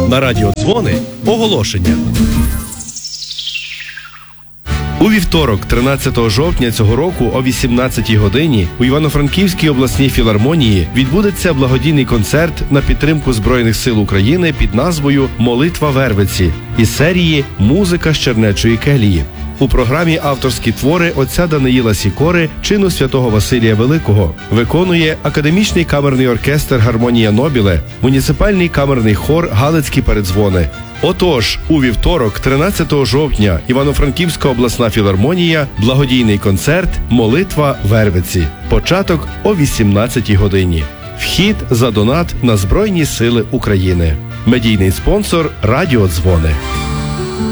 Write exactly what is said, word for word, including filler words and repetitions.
На радіо Дзвони оголошення. У вівторок, тринадцятого жовтня цього року о вісімнадцятій годині у Івано-Франківській обласній філармонії відбудеться благодійний концерт на підтримку Збройних сил України під назвою «Молитва Вервиці» із серії «Музика з Чернечої келії». У програмі авторські твори отця Даниїла Сікори, чину святого Василія Великого. Виконує академічний камерний оркестр «Гармонія Нобіле», муніципальний камерний хор «Галицькі передзвони». Отож, у вівторок, тринадцятого жовтня, Івано-Франківська обласна філармонія, благодійний концерт «Молитва Вервиці». Початок о вісімнадцятій годині. Вхід за донат на Збройні сили України. Медійний спонсор – Радіо Дзвони.